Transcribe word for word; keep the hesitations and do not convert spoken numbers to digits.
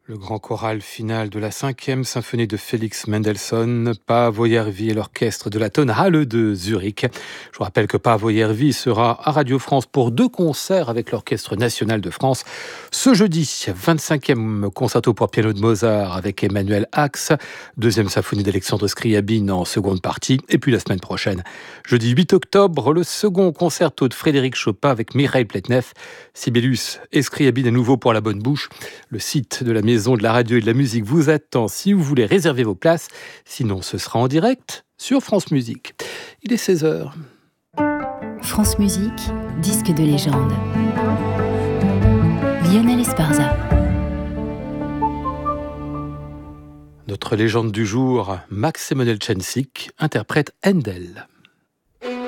Le grand choral final de la cinquième symphonie de Félix Mendelssohn, Paavo Järvi et l'orchestre de la Tonhalle de Zurich. Je vous rappelle que Paavo Järvi sera à Radio France pour deux concerts avec l'Orchestre national de France. Ce jeudi, vingt-cinquième concerto pour piano de Mozart avec Emmanuel Ax, deuxième symphonie d'Alexandre Scriabine en seconde partie, et puis la semaine prochaine, jeudi huit octobre, le second concerto de Frédéric Chopin avec Mireille Pletnev, Sibelius et Scriabine à nouveau pour la bonne bouche. Le site de la Maison de la radio et de la musique vous attend si vous voulez réserver vos places. Sinon, ce sera en direct sur France Musique. Il est seize heures. France Musique, disque de légende. Lionel Esparza. Notre légende du jour, Max Emanuel Cencic, interprète Handel.